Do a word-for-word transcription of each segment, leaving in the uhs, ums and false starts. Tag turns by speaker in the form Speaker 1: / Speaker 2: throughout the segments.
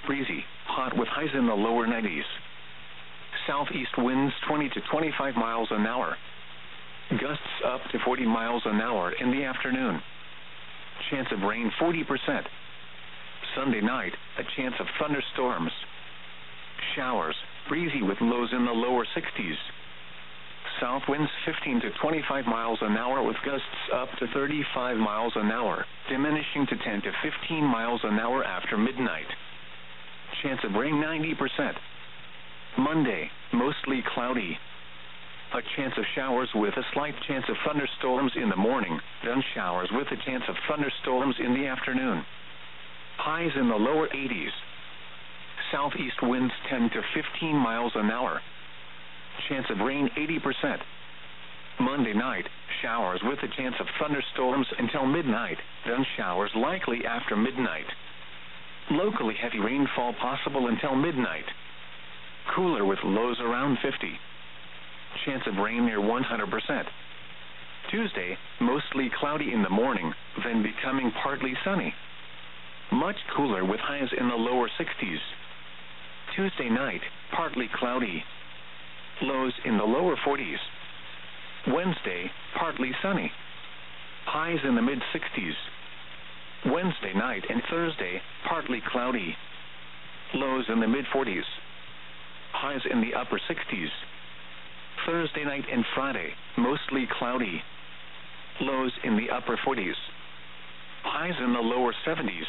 Speaker 1: breezy, hot with highs in the lower nineties. Southeast winds twenty to twenty-five miles an hour. Gusts up to forty miles an hour in the afternoon. Chance of rain forty percent. Sunday night, a chance of thunderstorms. Showers, breezy with lows in the lower sixties. South winds fifteen to twenty-five miles an hour with gusts up to thirty-five miles an hour, diminishing to ten to fifteen miles an hour after midnight. Chance of rain ninety percent. Monday, mostly cloudy. A chance of showers with a slight chance of thunderstorms in the morning, then showers with a chance of thunderstorms in the afternoon. Highs in the lower eighties. Southeast winds ten to fifteen miles an hour. Chance of rain eighty percent. Monday night, showers with a chance of thunderstorms until midnight, then showers likely after midnight. Locally heavy rainfall possible until midnight. Cooler with lows around fifty. Chance of rain near one hundred percent. Tuesday, mostly cloudy in the morning, then becoming partly sunny. Much cooler with highs in the lower sixties. Tuesday night, partly cloudy. Lows in the lower forties. Wednesday, partly sunny. Highs in the mid-sixties. Wednesday night and Thursday, partly cloudy. Lows in the mid-forties. Highs in the upper sixties. Thursday night and Friday, mostly cloudy. Lows in the upper forties. Highs in the lower seventies.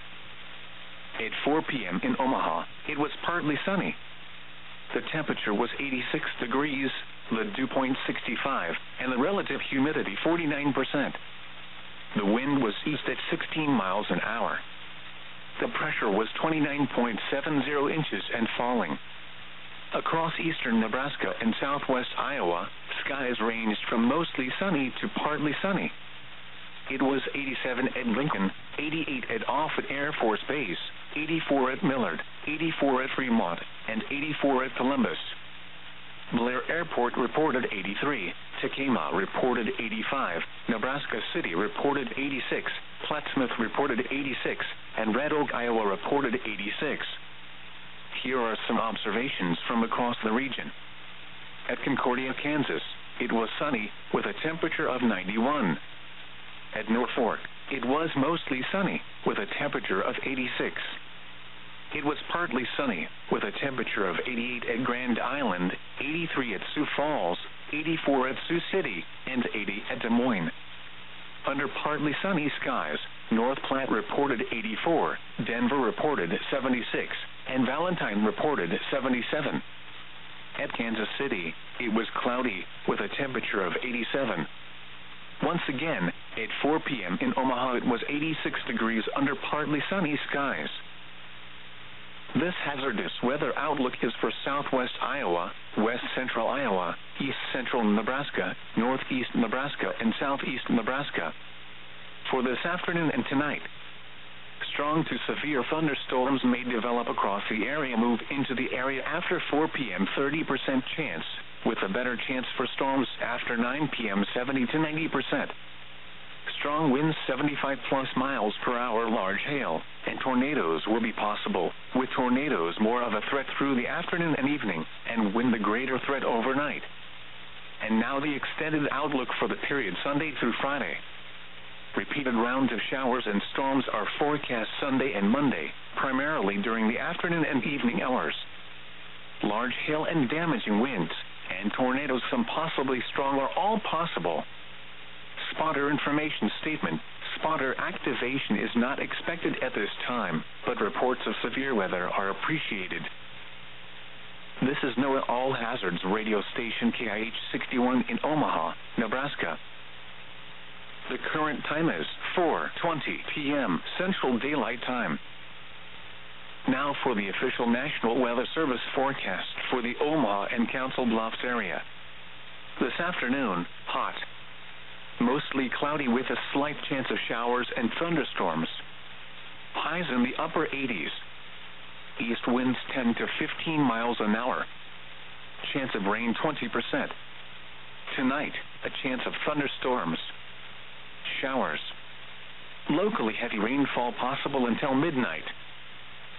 Speaker 1: At four p.m. in Omaha, it was partly sunny. The temperature was eighty-six degrees, the dew point sixty-five, and the relative humidity forty-nine percent. The wind was east at sixteen miles an hour. The pressure was twenty-nine point seven zero inches and falling. Across eastern Nebraska and southwest Iowa, skies ranged from mostly sunny to partly sunny. It was eighty-seven at Lincoln, eighty-eight at Offutt Air Force Base, eighty-four at Millard, eighty-four at Fremont, and eighty-four at Columbus. Blair Airport reported eighty-three, Tekamah reported eighty-five, Nebraska City reported eighty-six, Plattsmouth reported eighty-six, and Red Oak, Iowa reported eighty-six. Here are some observations from across the region. At Concordia, Kansas, it was sunny, with a temperature of ninety-one. At Norfolk, it was mostly sunny, with a temperature of eighty-six. It was partly sunny, with a temperature of eighty-eight at Grand Island, eighty-three at Sioux Falls, eighty-four at Sioux City, and eighty at Des Moines. Under partly sunny skies, North Platte reported eighty-four, Denver reported seventy-six, and Valentine reported seventy-seven. At Kansas City, it was cloudy, with a temperature of eighty-seven. Once again, at four p.m. in Omaha, it was eighty-six degrees under partly sunny skies. This hazardous weather outlook is for southwest Iowa, west central Iowa, east central Nebraska, northeast Nebraska, and southeast Nebraska. For this afternoon and tonight, strong to severe thunderstorms may develop across the area. Move into the area after four p.m. thirty percent chance, with a better chance for storms after nine p.m. seventy to ninety percent. Strong winds seventy-five plus miles per hour, large hail, and tornadoes will be possible, with tornadoes more of a threat through the afternoon and evening, and wind the greater threat overnight. And now the extended outlook for the period Sunday through Friday. Repeated rounds of showers and storms are forecast Sunday and Monday, primarily during the afternoon and evening hours. Large hail and damaging winds, and tornadoes, some possibly strong, are all possible. Spotter information statement: spotter activation is not expected at this time, but reports of severe weather are appreciated. This is NOAA All Hazards radio station K I H sixty-one in Omaha, Nebraska. The current time is four twenty p.m. Central Daylight Time. Now for the official National Weather Service forecast for the Omaha and Council Bluffs area. This afternoon, hot. Mostly cloudy with a slight chance of showers and thunderstorms. Highs in the upper eighties. East winds ten to fifteen miles an hour. Chance of rain twenty percent. Tonight, a chance of thunderstorms. Showers. Locally heavy rainfall possible until midnight.